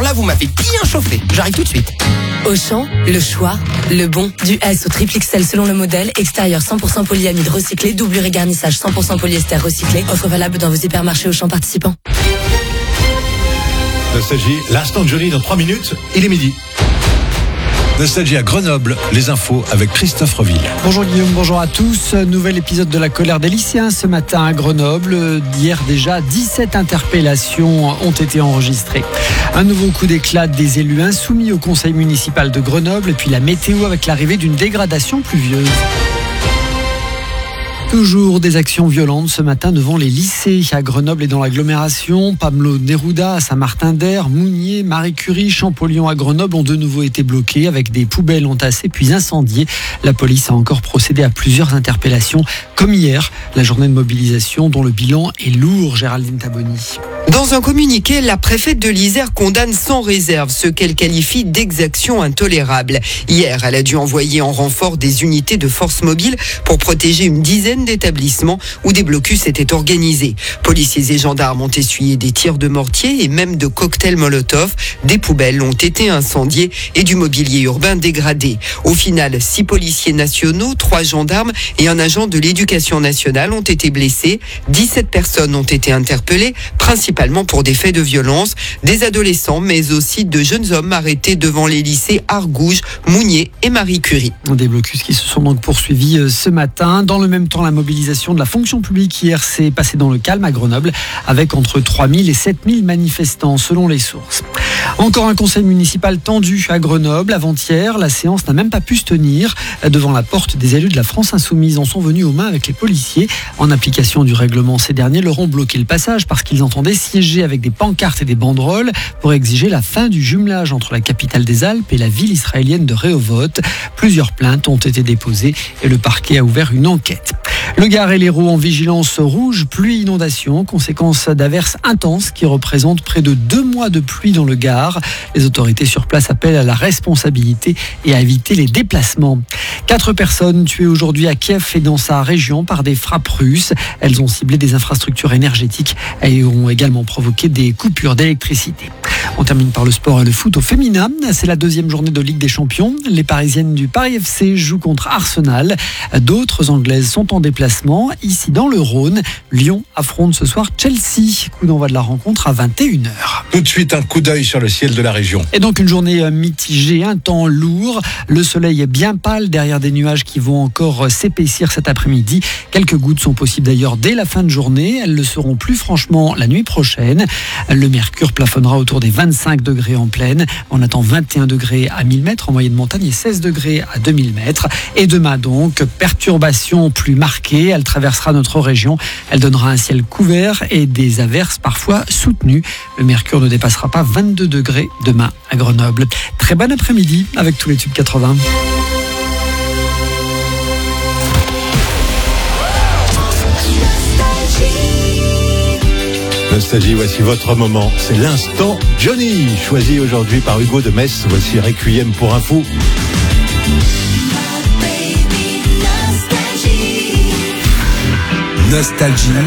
là, vous m'avez bien chauffé. J'arrive tout de suite. Auchan, le choix, le bon. Du S au triple XL selon le modèle. Extérieur 100% polyamide recyclé. Doublure et garnissage 100% polyester recyclé. Offre valable dans vos hypermarchés Auchan participants. Nostalgie, l'instant de Johnny dans 3 minutes, il est midi. Nostalgie à Grenoble, les infos avec Christophe Reville. Bonjour Guillaume, bonjour à tous. Nouvel épisode de la colère des lycéens ce matin à Grenoble. Hier déjà, 17 interpellations ont été enregistrées. Un nouveau coup d'éclat des élus insoumis au conseil municipal de Grenoble et puis la météo avec l'arrivée d'une dégradation pluvieuse. Toujours des actions violentes ce matin devant les lycées à Grenoble et dans l'agglomération. Pablo Neruda à Saint-Martin-d'Air, Mounier, Marie Curie, Champollion à Grenoble ont de nouveau été bloqués avec des poubelles entassées puis incendiées. La police a encore procédé à plusieurs interpellations comme hier, la journée de mobilisation dont le bilan est lourd. Géraldine Taboni. Dans un communiqué, la préfète de l'Isère condamne sans réserve ce qu'elle qualifie d'exactions intolérables. Hier, elle a dû envoyer en renfort des unités de force mobile pour protéger une dizaine d'établissements où des blocus étaient organisés. Policiers et gendarmes ont essuyé des tirs de mortier et même de cocktails Molotov. Des poubelles ont été incendiées et du mobilier urbain dégradé. Au final, 6 policiers nationaux, 3 gendarmes et un agent de l'éducation nationale ont été blessés. 17 personnes ont été interpellées, principalement pour des faits de violence, des adolescents, mais aussi de jeunes hommes arrêtés devant les lycées Argouges, Mounier et Marie Curie. Des blocus qui se sont donc poursuivis ce matin. Dans le même temps, la mobilisation de la fonction publique hier s'est passée dans le calme à Grenoble, avec entre 3000 et 7000 manifestants selon les sources. Encore un conseil municipal tendu à Grenoble. Avant-hier, la séance n'a même pas pu se tenir. Devant la porte, des élus de la France Insoumise en sont venus aux mains avec les policiers. En application du règlement, ces derniers leur ont bloqué le passage parce qu'ils entendaient siéger avec des pancartes et des banderoles pour exiger la fin du jumelage entre la capitale des Alpes et la ville israélienne de Rehovot. Plusieurs plaintes ont été déposées et le parquet a ouvert une enquête. Le Gard et l'Hérault en vigilance rouge, pluie, inondation, conséquence d'averses intenses qui représentent près de 2 mois de pluie dans le Gard. Les autorités sur place appellent à la responsabilité et à éviter les déplacements. 4 personnes tuées aujourd'hui à Kiev et dans sa région par des frappes russes. Elles ont ciblé des infrastructures énergétiques et ont également provoqué des coupures d'électricité. On termine par le sport et le foot au féminin. C'est la 2e journée de Ligue des Champions. Les Parisiennes du Paris FC jouent contre Arsenal. D'autres Anglaises sont en déplacement. Ici dans le Rhône, Lyon affronte ce soir Chelsea. Coup d'envoi de la rencontre à 21h. Tout de suite, un coup d'œil sur le ciel de la région. Et donc une journée mitigée, un temps lourd. Le soleil est bien pâle derrière des nuages qui vont encore s'épaissir cet après-midi. Quelques gouttes sont possibles d'ailleurs dès la fin de journée. Elles le seront plus franchement la nuit prochaine. Le mercure plafonnera autour des 25 degrés en plaine. On attend 21 degrés à 1000 mètres en moyenne montagne et 16 degrés à 2000 mètres. Et demain donc, perturbation plus marquée. Elle traversera notre région. Elle donnera un ciel couvert et des averses parfois soutenues. Le mercure ne dépassera pas 22 degrés demain à Grenoble. Très bon après-midi avec tous les tubes 80. Nostalgie, voici votre moment. C'est l'instant Johnny, choisi aujourd'hui par Hugo de Metz. Voici Requiem pour un fou. Nostalgie.